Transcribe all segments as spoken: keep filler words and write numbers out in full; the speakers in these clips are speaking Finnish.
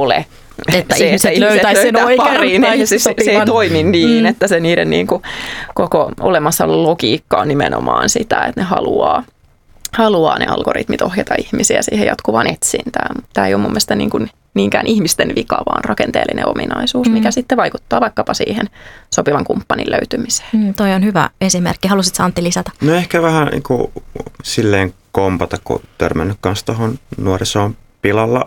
ole. Että se, ihmiset että löytäisi sen oikean pariin, tai se, se ei toimi niin, mm. että se niiden niin kuin, koko olemassaolon logiikka on nimenomaan sitä, että ne haluaa, haluaa ne algoritmit ohjata ihmisiä siihen jatkuvaan etsintään. Tämä ei ole mun mielestä niin kuin niinkään ihmisten vika, vaan rakenteellinen ominaisuus, mikä mm. sitten vaikuttaa vaikkapa siihen sopivan kumppanin löytymiseen. Mm, toi on hyvä esimerkki. Halusitko Antti lisätä? No ehkä vähän niin kuin silleen kompata, kun törmännyt kanssa tuohon nuorisoon pilalla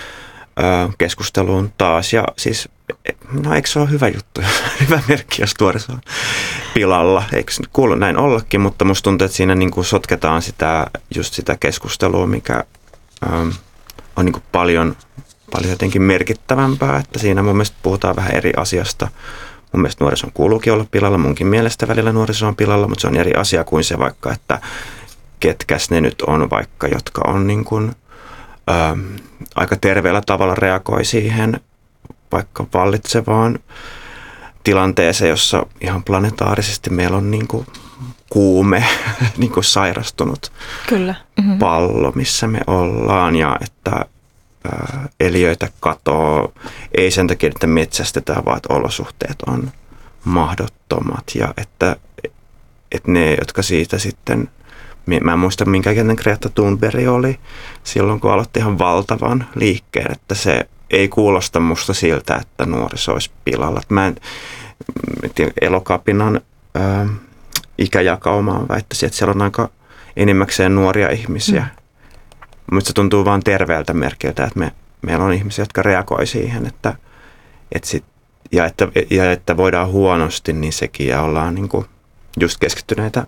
keskusteluun taas. Ja siis, no eikö se ole hyvä juttu, hyvä merkki, jos nuoriso on pilalla. Eikö kuulu näin ollakin, mutta musta tuntuu, että siinä niin kuin sotketaan sitä, just sitä keskustelua, mikä ähm, on niin kuin paljon, paljon jotenkin merkittävämpää. Että siinä mun mielestä puhutaan vähän eri asiasta. Mun mielestä nuorison kuuluukin olla pilalla, munkin mielestä välillä nuoriso on pilalla, mutta se on eri asia kuin se vaikka, että ketkäs ne nyt on vaikka, jotka on niin kuin Ö, aika terveellä tavalla reagoi siihen vaikka vallitsevaan tilanteeseen, jossa ihan planetaarisesti meillä on niin kuin kuume, niin kuin sairastunut Kyllä. pallo, missä me ollaan ja että ö, eliöitä katoo, ei sen takia, että metsästetään, vaan että olosuhteet on mahdottomat ja että, että ne, jotka siitä sitten mä en muista, minkä ikäinen Greta Thunberg oli silloin, kun aloitti ihan valtavan liikkeen, että se ei kuulosta musta siltä, että nuoriso olisi pilalla. Mä en tiedä, Elokapinan ää, ikäjakaumaan väittäisin, että siellä on aika enimmäkseen nuoria ihmisiä. Mm. Mutta se tuntuu vaan terveeltä merkiltä, että me, meillä on ihmisiä, jotka reagoi siihen, että, että sit, ja, että, ja että voidaan huonosti, niin sekin ja ollaan niin kuin just keskittyneitä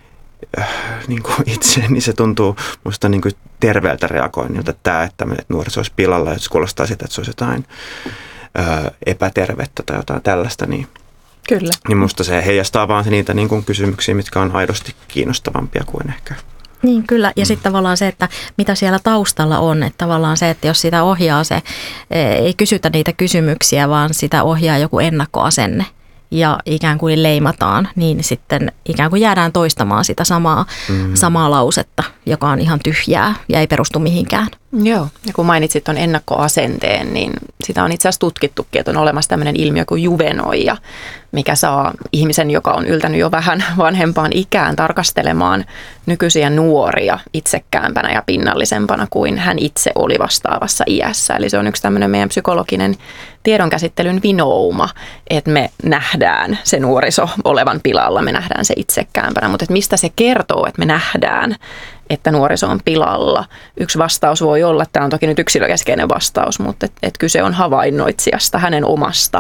niin kuin itse, niin se tuntuu musta niin kuin terveeltä reagoinnilta. Tämä, että nuoriso olisi pilalla, jos kuulostaa sitä, että se olisi jotain ö, epätervettä tai jotain tällaista, niin, Kyllä. niin musta se heijastaa vaan niitä niin kuin kysymyksiä, mitkä on aidosti kiinnostavampia kuin ehkä. Niin kyllä, ja mm. sitten tavallaan se, että mitä siellä taustalla on, että tavallaan se, että jos sitä ohjaa se, ei kysytä niitä kysymyksiä, vaan sitä ohjaa joku ennakkoasenne. Ja ikään kuin leimataan, niin sitten ikään kuin jäädään toistamaan sitä samaa, mm. samaa lausetta, joka on ihan tyhjää ja ei perustu mihinkään. Joo, ja kun mainitsit tuon ennakkoasenteen, niin sitä on itse asiassa tutkittukin, että on olemassa tämmöinen ilmiö kuin juvenoija, mikä saa ihmisen, joka on yltänyt jo vähän vanhempaan ikään, tarkastelemaan nykyisiä nuoria itsekkäämpänä ja pinnallisempana kuin hän itse oli vastaavassa iässä. Eli se on yksi tämmöinen meidän psykologinen tiedonkäsittelyn vinouma, että me nähdään se nuoriso olevan pilalla, me nähdään se itsekkäämpänä, mutta että mistä se kertoo, että me nähdään, että nuoriso on pilalla. Yksi vastaus voi olla, tämä on toki nyt yksilökeskeinen vastaus, mutta että et kyse on havainnoitsijasta, hänen omasta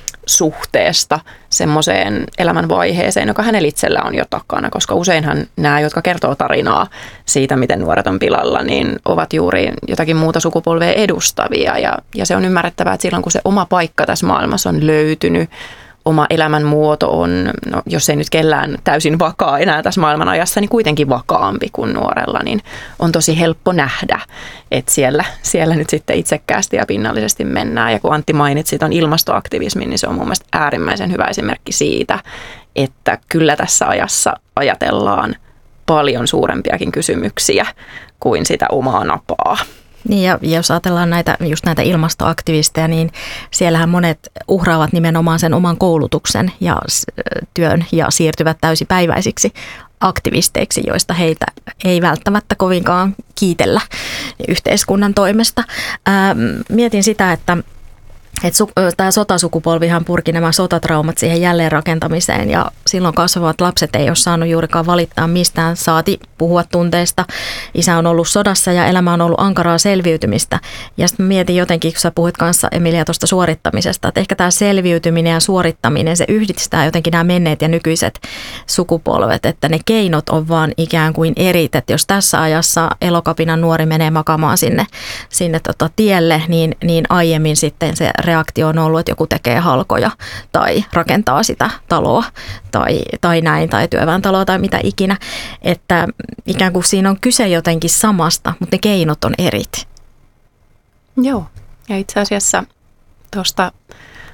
suhteesta semmoiseen elämänvaiheeseen, joka hänellä itsellä on jo takana, koska useinhan nämä, jotka kertoo tarinaa siitä, miten nuoret on pilalla, niin ovat juuri jotakin muuta sukupolvea edustavia ja, ja se on ymmärrettävää, että silloin kun se oma paikka tässä maailmassa on löytynyt, oma elämänmuoto on, no, jos ei nyt kellään täysin vakaa enää tässä maailman ajassa, niin kuitenkin vakaampi kuin nuorella, niin on tosi helppo nähdä, että siellä, siellä nyt sitten itsekkäästi ja pinnallisesti mennään. Ja kun Antti mainitsi tuon ilmastoaktivismin, niin se on mun mielestä äärimmäisen hyvä esimerkki siitä, että kyllä tässä ajassa ajatellaan paljon suurempiakin kysymyksiä kuin sitä omaa napaa. Niin ja jos ajatellaan näitä, just näitä ilmastoaktivisteja, niin siellähän monet uhraavat nimenomaan sen oman koulutuksen ja työn ja siirtyvät täysipäiväisiksi aktivisteiksi, joista heitä ei välttämättä kovinkaan kiitellä yhteiskunnan toimesta. Ää, mietin sitä, että Että su, tämä sotasukupolvihan purki nämä sotatraumat siihen jälleenrakentamiseen ja silloin kasvavat lapset ei ole saanut juurikaan valittaa mistään, saati puhua tunteista. Isä on ollut sodassa ja elämä on ollut ankaraa selviytymistä. Ja sitten mietin jotenkin, kun sä puhuit kanssa Emilia tuosta suorittamisesta, että ehkä tämä selviytyminen ja suorittaminen, se yhdistää jotenkin nämä menneet ja nykyiset sukupolvet, että ne keinot on vaan ikään kuin erit. Että jos tässä ajassa Elokapinan nuori menee makamaan sinne, sinne tota tielle, niin, niin aiemmin sitten se reaktio on ollut, että joku tekee halkoja tai rakentaa sitä taloa tai, tai näin, tai työväentaloa tai mitä ikinä. Että ikään kuin siinä on kyse jotenkin samasta, mutta ne keinot on erit. Joo, ja itse asiassa tuosta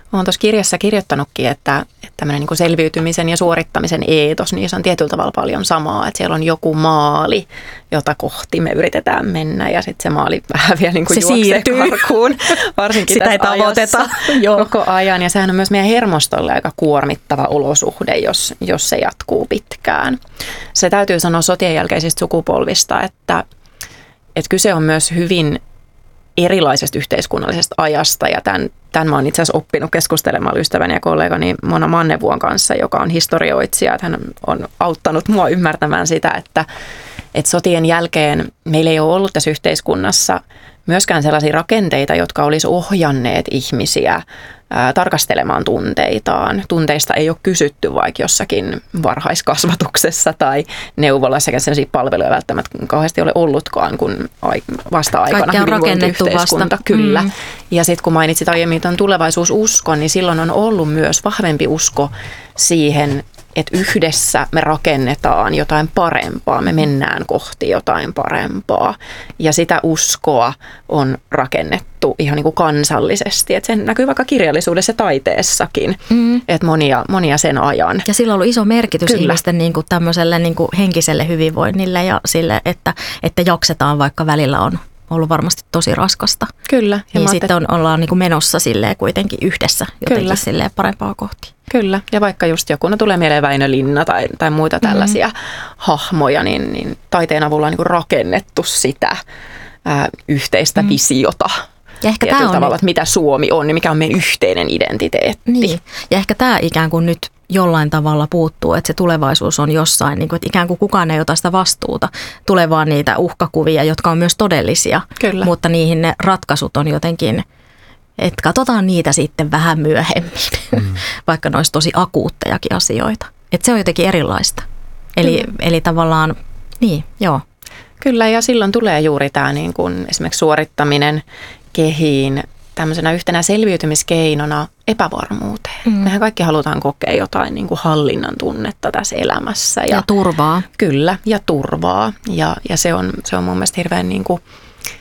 Olen tuossa kirjassa kirjoittanutkin, että, että tämmöinen niin kuin selviytymisen ja suorittamisen eetos, niin se on tietyllä tavalla paljon samaa, että siellä on joku maali, jota kohti me yritetään mennä ja sitten se maali vähän vielä niin kuin se juoksee karkuun, varsinkin sitä tässä ei tavoiteta koko ajan. Ja sehän on myös meidän hermostolle aika kuormittava olosuhde, jos, jos se jatkuu pitkään. Se täytyy sanoa sotien jälkeisistä sukupolvista, että, että kyse on myös hyvin erilaisesta yhteiskunnallisesta ajasta, ja tämän, tämän mä oon itse asiassa oppinut keskustelemaan ystäväni ja kollegani Mona Mannevuon kanssa, joka on historioitsija, että hän on auttanut mua ymmärtämään sitä, että, että sotien jälkeen meillä ei ole ollut tässä yhteiskunnassa myöskään sellaisia rakenteita, jotka olisi ohjanneet ihmisiä ää, tarkastelemaan tunteitaan. Tunteista ei ole kysytty vaikka jossakin varhaiskasvatuksessa tai neuvolassa, ja sellaisia palveluja välttämättä kauheasti ole ollutkaan, kun vasta-aikana hyvinvointiyhteiskunta. Kyllä. Mm. Ja sitten kun mainitsit aiemmin tuon tulevaisuususkon, niin silloin on ollut myös vahvempi usko siihen, että yhdessä me rakennetaan jotain parempaa, me mennään kohti jotain parempaa. Ja sitä uskoa on rakennettu ihan niin kuin kansallisesti. Että se näkyy vaikka kirjallisuudessa ja taiteessakin, mm. että monia, monia sen ajan. Ja sillä on ollut iso merkitys Kyllä. ihmisten niin kuin tämmöiselle niin kuin henkiselle hyvinvoinnille ja sille, että, että jaksetaan, vaikka välillä on ollut varmasti tosi raskasta. Kyllä. Ja niin sitten on, ollaan niin kuin menossa silleen kuitenkin yhdessä jotenkin Kyllä. silleen parempaa kohti. Kyllä, ja vaikka just joku, no tulee mieleen Väinö Linna tai, tai muita tällaisia mm-hmm. hahmoja, niin, niin taiteen avulla on niin kuin rakennettu sitä ää, yhteistä mm. visiota. Ja ehkä tämä on tavalla, nyt... että mitä Suomi on, niin mikä on meidän yhteinen identiteetti. Niin, ja ehkä tämä ikään kuin nyt jollain tavalla puuttuu, että se tulevaisuus on jossain, niin kuin, että ikään kuin kukaan ei ota sitä vastuuta. Tulee vaan niitä uhkakuvia, jotka on myös todellisia, Kyllä. mutta niihin ne ratkaisut on jotenkin... Että katsotaan niitä sitten vähän myöhemmin, mm. vaikka ne olisi tosi akuuttejakin asioita. Että se on jotenkin erilaista. Eli, eli tavallaan, niin, joo. Kyllä, ja silloin tulee juuri tämä niin kuin esimerkiksi suorittaminen kehiin tämmöisenä yhtenä selviytymiskeinona epävarmuuteen. Mm. Mehän kaikki halutaan kokea jotain niin kuin hallinnan tunnetta tässä elämässä. Ja, ja turvaa. Kyllä, ja turvaa. Ja, ja se, on, se on mun mielestä hirveän niin kuin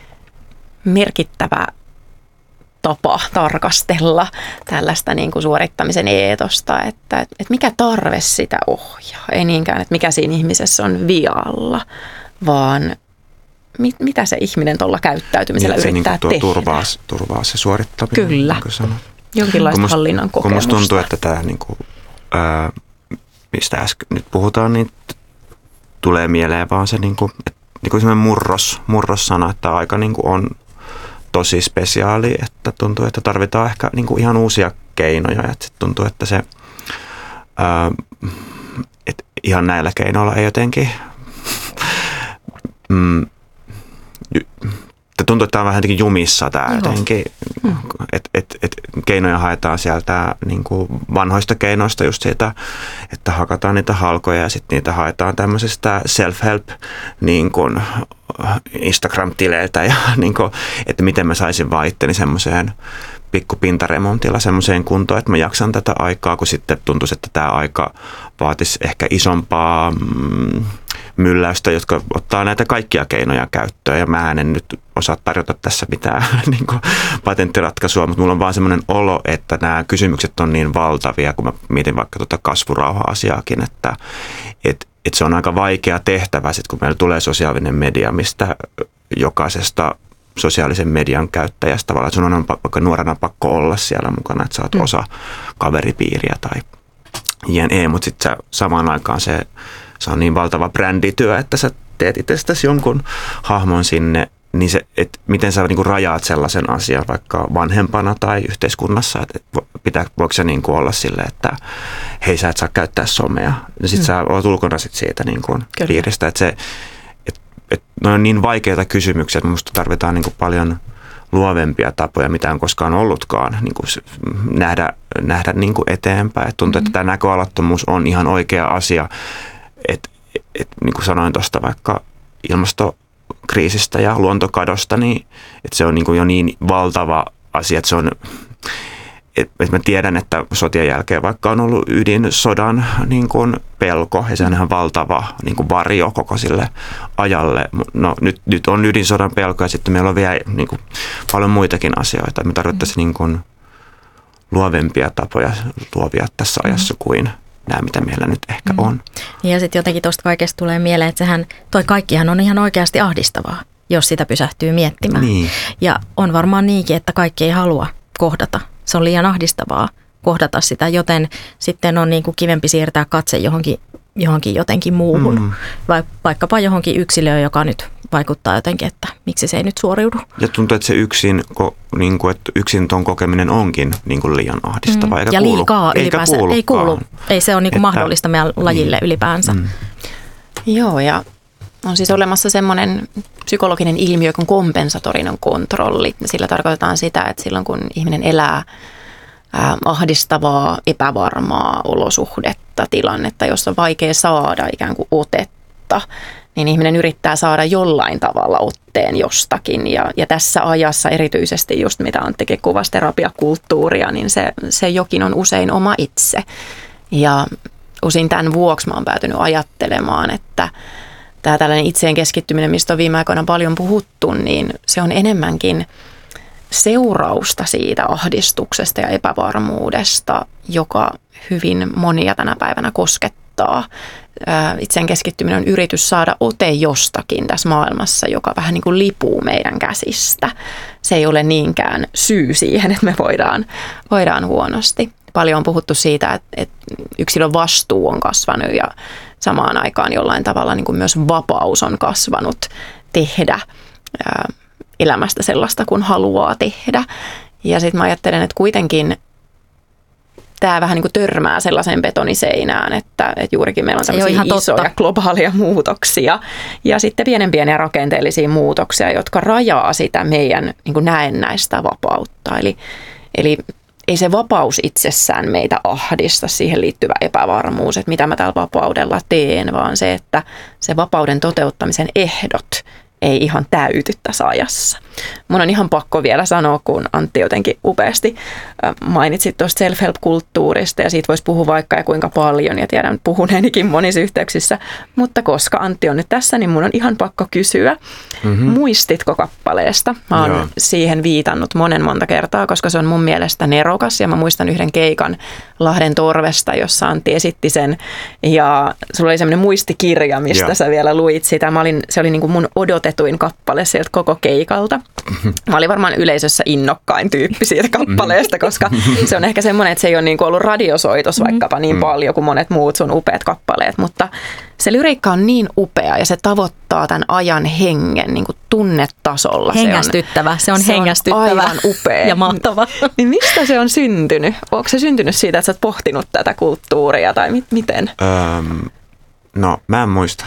merkittävä tapa tarkastella tällaista niin kuin suorittamisen eetosta, että, että mikä tarve sitä ohjaa. Ei niinkään, että mikä siinä ihmisessä on vialla, vaan mit, mitä se ihminen tuolla käyttäytymisellä niin, yrittää se, niin tehdä. Turvaa, turvaa se suorittaminen. Kyllä. Niin jonkinlaista musta, hallinnan kokemusta. Kun musta tuntuu, että tämä, niin kuin, ää, mistä äsken nyt puhutaan, niin tulee mieleen vaan se niin kuin, että, niin kuin semmoinen murros, murrossana, että aika niin kuin on tosi spesiaali, että tuntuu, että tarvitaan ehkä niin kuin ihan uusia keinoja. Että sit tuntuu, että se ää, et ihan näillä keinoilla ei jotenkin... mm, tuntuu, että tämä on vähän jotenkin jumissa tämä jotenkin, mm. että et, et keinoja haetaan sieltä niin kuin vanhoista keinoista just siitä, että hakataan niitä halkoja ja sitten niitä haetaan tämmöisestä self-help niin kuin Instagram-tileiltä ja niin kuin, että miten mä saisin vaan itteni semmoiseen pikku pintaremontilla semmoiseen kuntoon, että mä jaksan tätä aikaa, kun sitten tuntuisi, että tämä aika vaatisi ehkä isompaa mm, mylläystä, jotka ottaa näitä kaikkia keinoja käyttöön. Ja mä en nyt osaa tarjota tässä mitään niin kuin patenttiratkaisua, mutta mulla on vaan semmoinen olo, että nämä kysymykset on niin valtavia, kun mä mietin vaikka tuota kasvurauha-asiaakin, että et, et se on aika vaikea tehtävä, sit kun meillä tulee sosiaalinen media, mistä jokaisesta sosiaalisen median käyttäjästä tavallaan, sun on vaikka nuorena pakko olla siellä mukana, että sä oot mm. osa kaveripiiriä tai jne, mutta sitten samaan aikaan se, se on niin valtava brändityö, että sä teet itsestäsi jonkun hahmon sinne, niin se, että miten sä niinku rajaat sellaisen asian vaikka vanhempana tai yhteiskunnassa, että pitää, voiko se niinku olla silleen, että hei, sä et saa käyttää somea, ja sit mm. sä oot ulkona sit siitä niinku piiristä, että se että ne on niin vaikeita kysymyksiä, että minusta tarvitaan niin kuin paljon luovempia tapoja, mitä on koskaan ollutkaan, niin kuin nähdä, nähdä niin kuin eteenpäin. Et tuntuu, mm-hmm. että tämä näköalattomuus on ihan oikea asia. Et, et, niin kuin sanoin tuosta vaikka ilmastokriisistä ja luontokadosta, niin että se on niin kuin jo niin valtava asia, että se on... Että mä tiedän, että sotien jälkeen vaikka on ollut ydinsodan niin kuin pelko, ja se on ihan valtava niin kuin varjo koko sille ajalle. No nyt, nyt on ydinsodan pelko, ja sitten meillä on vielä niin kuin paljon muitakin asioita. Me tarvittaisiin niin kuin luovempia tapoja luovia tässä ajassa kuin nämä, mitä meillä nyt ehkä on. Mm. Ja sitten jotenkin tuosta kaikesta tulee mieleen, että sehän, toi kaikkihan on ihan oikeasti ahdistavaa, jos sitä pysähtyy miettimään. Niin. Ja on varmaan niinkin, että kaikki ei halua kohdata. Se on liian ahdistavaa kohdata sitä, joten sitten on niin kuin kivempi siirtää katse johonkin, johonkin jotenkin muuhun, mm. vaikkapa johonkin yksilöön, joka nyt vaikuttaa jotenkin, että miksi se ei nyt suoriudu. Ja tuntuu, että se yksin, niin kuin, että yksin ton kokeminen onkin niin kuin liian ahdistavaa. Mm. Eikä ja kuulu, liikaa ylipäänsä. Ei kuulu. Ei se ole niin kuin että, mahdollista meidän lajille niin, ylipäänsä. Mm. Joo, ja on siis olemassa semmoinen psykologinen ilmiö kuin kompensatorinen kontrolli. Sillä tarkoitetaan sitä, että silloin kun ihminen elää ahdistavaa, epävarmaa olosuhdetta, tilannetta, jossa on vaikea saada ikään kuin otetta, niin ihminen yrittää saada jollain tavalla otteen jostakin. Ja, ja tässä ajassa erityisesti just mitä Anttikin kuvasi terapiakulttuuria, niin se, se jokin on usein oma itse. Ja usein tämän vuoksi mä oon päätynyt ajattelemaan, että tämä tällainen itseen keskittyminen, mistä on viime aikoina paljon puhuttu, niin se on enemmänkin seurausta siitä ahdistuksesta ja epävarmuudesta, joka hyvin monia tänä päivänä koskettaa. Itseen keskittyminen on yritys saada ote jostakin tässä maailmassa, joka vähän niin kuin lipuu meidän käsistä. Se ei ole niinkään syy siihen, että me voidaan, voidaan huonosti. Paljon on puhuttu siitä, että, että yksilön vastuu on kasvanut ja samaan aikaan jollain tavalla niin kuin myös vapaus on kasvanut tehdä elämästä sellaista, kun haluaa tehdä. Ja sitten mä ajattelen, että kuitenkin tämä vähän niin kuin törmää sellaiseen betoniseinään, että, että juurikin meillä on tämmöisiä isoja totta. globaalia muutoksia ja sitten pienen pieniä rakenteellisia muutoksia, jotka rajaa sitä meidän niin kuin näennäistä vapautta. Eli, eli ei se vapaus itsessään meitä ahdista, siihen liittyvä epävarmuus, että mitä mä tällä vapaudella teen, vaan se, että se vapauden toteuttamisen ehdot ei ihan täyty tässä ajassa. Mun on ihan pakko vielä sanoa, kun Antti jotenkin upeasti mainitsit tuosta self-help-kulttuurista ja siitä voisi puhua vaikka ja kuinka paljon ja tiedän puhuneenikin monissa yhteyksissä, mutta koska Antti on nyt tässä, niin mun on ihan pakko kysyä, mm-hmm. muistitko kappaleesta? Mä oon Joo. siihen viitannut monen monta kertaa, koska se on mun mielestä nerokas ja mä muistan yhden keikan Lahden Torvesta, jossa Antti esitti sen ja sulla oli semmoinen muistikirja, mistä Joo. sä vielä luit sitä. Mä olin, se oli niin kuin mun odotetuin kappale sieltä koko keikalta. Mä olin varmaan yleisössä innokkain tyyppi siitä kappaleesta, koska se on ehkä semmoinen, että se ei ole niin kuin ollut radiosoitos vaikkapa niin paljon kuin monet muut sun upeat kappaleet, mutta se lyriikka on niin upea ja se tavoittaa tämän ajan hengen niin kuin tunnetasolla. Hengästyttävä, se on, se on hengästyttävä aivan upea. Ja mahtava. Niin mistä se on syntynyt? Onko se syntynyt siitä, että sä oot pohtinut tätä kulttuuria tai mit- miten? Öm, no, mä en muista.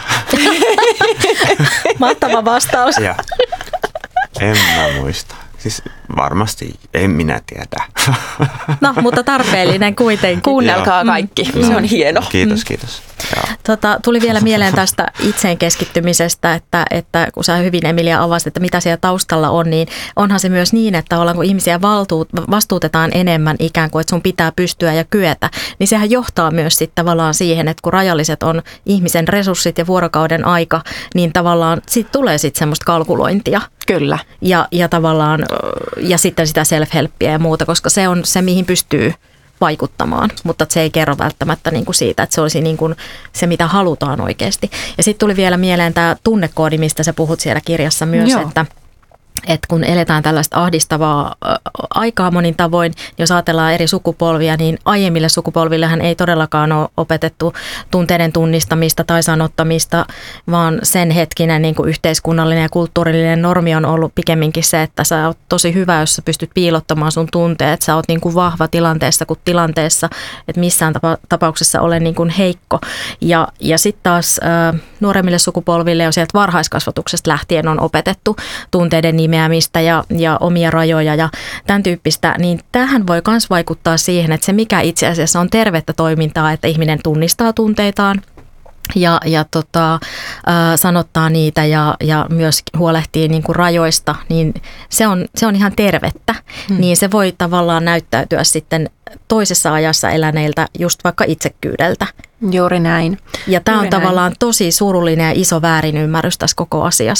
Mahtava vastaus. Ja. En mä muista. Siis varmasti en minä tiedä. No, mutta tarpeellinen kuitenkin. Kuunnelkaa kaikki. Mm. Se on hieno. Kiitos, kiitos. Tota, tuli vielä mieleen tästä itseen keskittymisestä, että, että kun sä hyvin Emilia avasit, että mitä siellä taustalla on, niin onhan se myös niin, että ollaan, kun ihmisiä valtuut, vastuutetaan enemmän ikään kuin, että sun pitää pystyä ja kyetä, niin sehän johtaa myös sitten tavallaan siihen, että kun rajalliset on ihmisen resurssit ja vuorokauden aika, niin tavallaan siitä tulee sitten semmoista kalkulointia. Kyllä. Ja, ja tavallaan, ja sitten sitä self-helppiä ja muuta, koska se on se, mihin pystyy vaikuttamaan, mutta se ei kerro välttämättä niin kuin siitä, että se olisi niin kuin se, mitä halutaan oikeasti. Ja sitten tuli vielä mieleen tämä tunnekoodi, mistä sä puhut siellä kirjassa myös, Joo. että että kun eletään tällaista ahdistavaa aikaa monin tavoin, jos ajatellaan eri sukupolvia, niin aiemmille sukupolvillehän ei todellakaan ole opetettu tunteiden tunnistamista tai sanottamista, vaan sen hetkinen niin kuin yhteiskunnallinen ja kulttuurillinen normi on ollut pikemminkin se, että sä oot tosi hyvä, jos sä pystyt piilottamaan sun tunteet, sä oot niin kuin vahva tilanteessa kuin tilanteessa, että missään tapa- tapauksessa ole niin kuin heikko. Ja, ja sitten taas äh, nuoremmille sukupolville jo sieltä varhaiskasvatuksesta lähtien on opetettu tunteiden nimeämistä ja, ja omia rajoja ja tämän tyyppistä, niin tämähän voi myös vaikuttaa siihen, että se mikä itse asiassa on tervettä toimintaa, että ihminen tunnistaa tunteitaan ja, ja tota, ä, sanottaa niitä ja, ja myös huolehtii niin kuin rajoista, niin se on, se on ihan tervettä. Hmm. Niin se voi tavallaan näyttäytyä sitten toisessa ajassa eläneiltä just vaikka itsekkyydeltä. Juuri näin. Ja tämä on Juuri tavallaan näin. tosi surullinen ja iso väärinymmärrys tässä koko asiassa.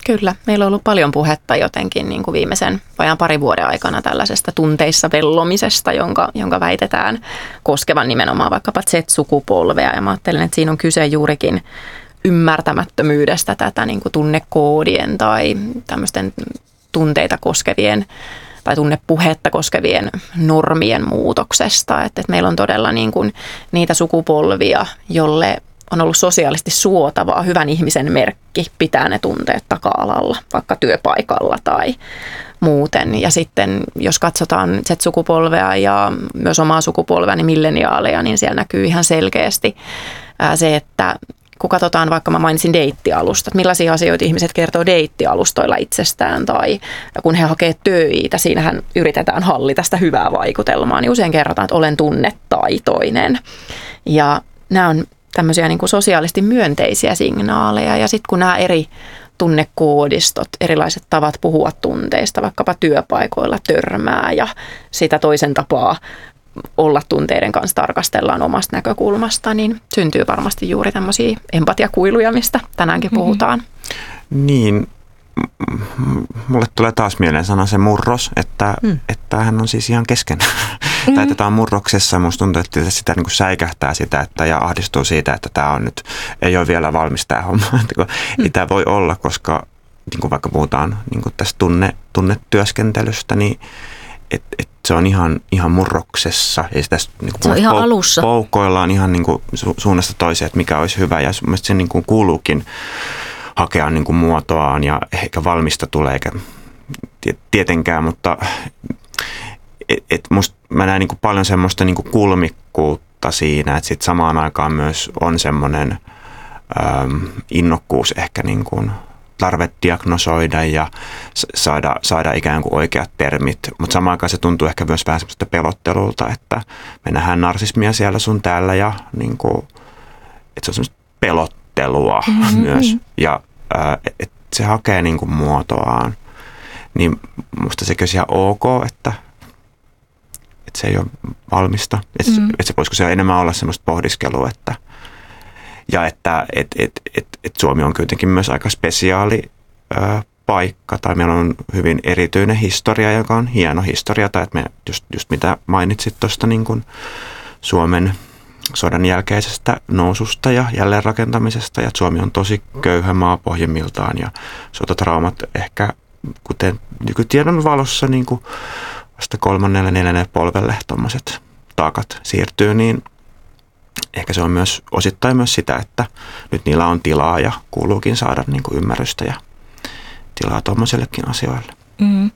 Kyllä, meillä on ollut paljon puhetta jotenkin niin kuin viimeisen vajaan parin vuoden aikana tällaisesta tunteissa vellomisesta, jonka, jonka väitetään koskevan nimenomaan vaikkapa Z-sukupolvea. Ja mä ajattelen, että siinä on kyse juurikin ymmärtämättömyydestä tätä niin kuin tunnekoodien tai tämmöisten tunteita koskevien tai tunnepuhetta koskevien normien muutoksesta. Että, että meillä on todella niin kuin niitä sukupolvia, jolle on ollut sosiaalisesti suotavaa, hyvän ihmisen merkki pitää ne tunteet taka-alalla, vaikka työpaikalla tai muuten. Ja sitten jos katsotaan Z-sukupolvea ja myös omaa sukupolvea, niin milleniaaleja, niin siellä näkyy ihan selkeästi se, että kun katsotaan, vaikka mä mainitsin deittialustat, millaisia asioita ihmiset kertoo deittialustoilla itsestään tai kun he hakee töitä, siinähän yritetään hallita sitä hyvää vaikutelmaa, niin usein kerrotaan, että olen tunnetaitoinen. Ja nämä on tämmöisiä niin kuin sosiaalisesti myönteisiä signaaleja ja sitten kun nämä eri tunnekoodistot, erilaiset tavat puhua tunteista, vaikkapa työpaikoilla törmää ja sitä toisen tapaa olla tunteiden kanssa tarkastellaan omasta näkökulmasta, niin syntyy varmasti juuri tämmöisiä empatiakuiluja, mistä tänäänkin puhutaan. Mm-hmm. Niin, mulle tulee taas mieleen sana se murros, että, mm. että hän on siis ihan kesken. Mm-hmm. Tai tätä on murroksessa. Musta tuntuu, että sitä niin kuin säikähtää sitä että, ja ahdistuu siitä, että tämä on nyt, ei ole vielä valmis tämä homma. Mm. Ei tämä voi olla, koska niin kuin vaikka puhutaan niin kuin tästä tunne, tunnetyöskentelystä, niin et, et se on ihan, ihan murroksessa. Ja sitä, niin kuin se on ihan pou, alussa. Poukkoillaan ihan niin kuin su, suunnasta toiseen, että mikä olisi hyvä. Ja mielestäni se niin kuin kuuluukin hakea niin kuin muotoaan ja eikä valmista tule eikä tietenkään, mutta et, et musta, mä näen niin kuin paljon semmoista niin kuin kulmikkuutta siinä, että sit samaan aikaan myös on semmoinen äm, innokkuus ehkä niin kuin tarve diagnosoida ja saada, saada ikään kuin oikeat termit, mutta samaan aikaan se tuntuu ehkä myös vähän semmoista pelottelulta, että me nähdään narsismia siellä sun täällä ja niin kuin, että se on semmoista pelottelua mm-hmm. myös ja ää, et se hakee niin kuin muotoaan, niin musta sekin olisi ihan ok, että, että se ei ole valmista, että, mm-hmm. että se voisiko se enemmän olla semmoista pohdiskelua, että ja että et, et, et, et Suomi on kuitenkin myös aika spesiaali ää, paikka, tai meillä on hyvin erityinen historia, joka on hieno historia, tai että me just, just mitä mainitsit tuosta niin kuin Suomen sodan jälkeisestä noususta ja jälleenrakentamisesta, ja että Suomi on tosi köyhä maa pohjimmiltaan, ja sotatraumat ehkä, kuten nykytiedon valossa, niin kuin vasta kolmannelle, neljännelle polvelle tuommoiset taakat siirtyy, niin ehkä se on myös osittain myös sitä, että nyt niillä on tilaa ja kuuluukin saada niin kuin ymmärrystä ja tilaa tuommoisellekin asioille. Mm.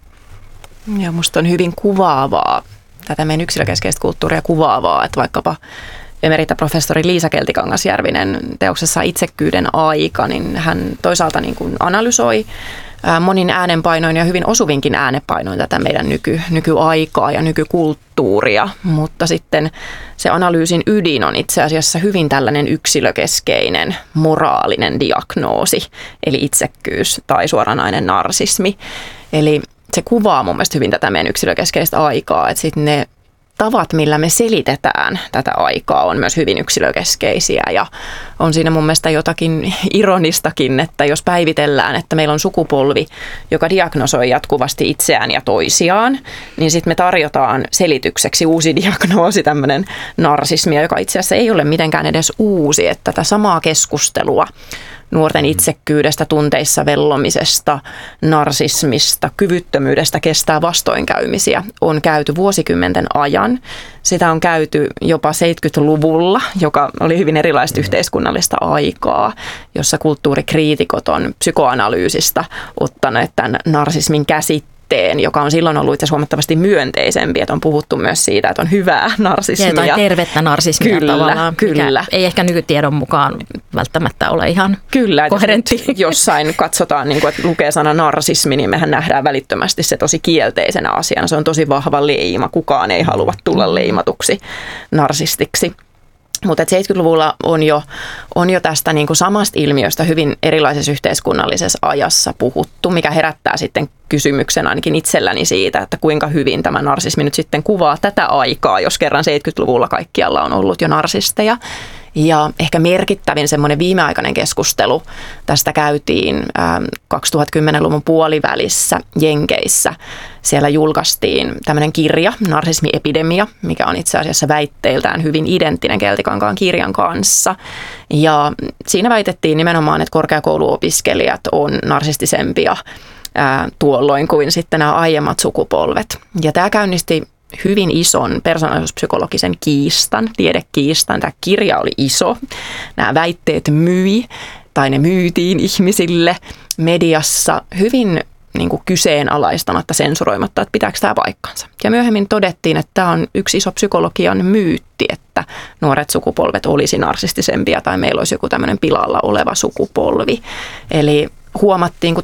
Ja musta on hyvin kuvaavaa, tätä meidän yksilökeskeistä kulttuuria kuvaavaa, että vaikkapa emeritaprofessori Liisa Keltikangasjärvinen teoksessa Itsekkyyden aika, niin hän toisaalta niin kuin analysoi monin äänenpainoin ja hyvin osuvinkin äänenpainoin tätä meidän nyky, nykyaikaa ja nykykulttuuria, mutta sitten se analyysin ydin on itse asiassa hyvin tällainen yksilökeskeinen moraalinen diagnoosi, eli itsekkyys tai suoranainen narsismi. Eli se kuvaa mun mielestä hyvin tätä meidän yksilökeskeistä aikaa, että sitten ne tavat, millä me selitetään tätä aikaa, on myös hyvin yksilökeskeisiä ja on siinä mun mielestä jotakin ironistakin, että jos päivitellään, että meillä on sukupolvi, joka diagnosoi jatkuvasti itseään ja toisiaan, niin sitten me tarjotaan selitykseksi uusi diagnoosi, tämmöinen narsismia, joka itse asiassa ei ole mitenkään edes uusi, että tätä samaa keskustelua nuorten itsekkyydestä, tunteissa vellomisesta, narsismista, kyvyttömyydestä kestää vastoinkäymisiä on käyty vuosikymmenten ajan. Sitä on käyty jopa seitsemänkymmentäluvulla, joka oli hyvin erilaista yhteiskunnallista aikaa, jossa kulttuurikriitikot on psykoanalyysistä ottaneet tämän narsismin käsitteen, joka on silloin ollut itse asiassa huomattavasti myönteisempi, että on puhuttu myös siitä, että on hyvää narsismia. Ja tervettä narsismia kyllä, tavallaan, kyllä. Ei ehkä nykytiedon mukaan välttämättä ole ihan kyllä, koherentti. Jossain katsotaan, niin kuin, että lukee sana narsismi, niin mehän nähdään välittömästi se tosi kielteisenä asiana. Se on tosi vahva leima. Kukaan ei halua tulla leimatuksi narsistiksi. Mutta seitsemänkymmentäluvulla on jo, on jo tästä niin kuin samasta ilmiöstä hyvin erilaisessa yhteiskunnallisessa ajassa puhuttu, mikä herättää sitten kysymyksen ainakin itselläni siitä, että kuinka hyvin tämä narsismi nyt sitten kuvaa tätä aikaa, jos kerran seitsemänkymmentäluvulla kaikkialla on ollut jo narsisteja. Ja ehkä merkittävin semmoinen viimeaikainen keskustelu tästä käytiin kaksituhattakymmenluvun puolivälissä Jenkeissä. Siellä julkaistiin tämmöinen kirja, Narsismiepidemia, mikä on itse asiassa väitteiltään hyvin identtinen Keltikankaan kirjan kanssa. Ja siinä väitettiin nimenomaan, että korkeakouluopiskelijat on narsistisempia ää, tuolloin kuin sitten nämä aiemmat sukupolvet. Ja tämä käynnisti hyvin ison persoonallisuuspsykologisen kiistan, tiedekiistan. Tämä kirja oli iso. Nämä väitteet myi tai ne myytiin ihmisille mediassa hyvin niin kuin kyseenalaistamatta, sensuroimatta, että pitääkö tämä paikkansa. Ja myöhemmin todettiin, että tämä on yksi iso psykologian myytti, että nuoret sukupolvet olisi narsistisempia tai meillä olisi joku tämmöinen pilalla oleva sukupolvi. Eli huomattiin, kun